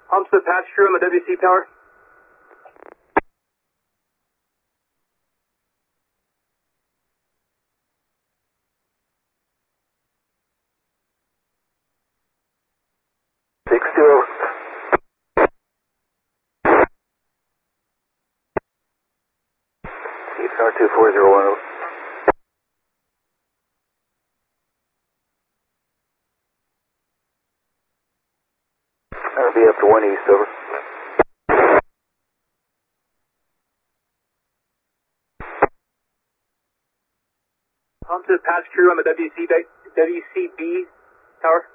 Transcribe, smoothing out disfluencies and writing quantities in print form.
Pumps to patch crew on the WC tower. Tower 24010. That'll be up to 1 east, over. Pumps to patch crew on the WCB tower.